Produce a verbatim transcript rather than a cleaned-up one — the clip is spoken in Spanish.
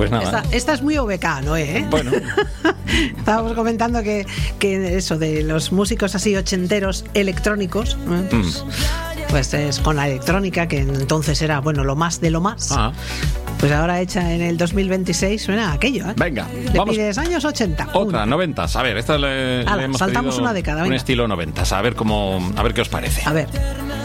Pues nada. Esta, esta es muy O B K, ¿no? ¿Eh? Bueno. Estábamos comentando que, que eso de los músicos así ochenteros electrónicos, ¿eh? pues, mm. pues es con la electrónica, que entonces era, bueno, lo más de lo más. Ah. Pues ahora hecha en el dos mil veintiséis suena aquello, ¿eh? Venga, le vamos. pides años ochenta. Otra, noventas. A ver, esta le, Ala, le hemos saltamos pedido una década, un venga. estilo noventas. A ver cómo, a ver qué os parece. A ver.